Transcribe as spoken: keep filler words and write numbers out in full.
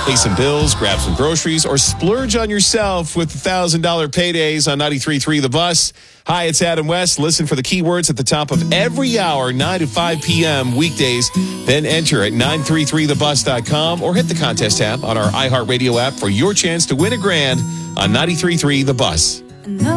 Pay some bills, grab some groceries, or splurge on yourself with one thousand dollars paydays on ninety-three point three The Bus. Hi, it's Adam West. Listen for the keywords at the top of every hour, nine to five p.m. weekdays. Then enter at nine three three the bus dot com or hit the contest tab on our iHeartRadio app for your chance to win a grand on ninety-three point three The Bus. No.